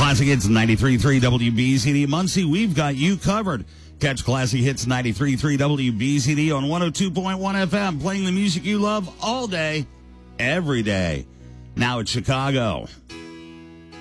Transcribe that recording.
Classic Hits 93.3 WBZD Muncie. We've got you covered. Catch Classic Hits 93.3 WBZD on 102.1 FM, playing the music you love all day, every day. Now it's Chicago.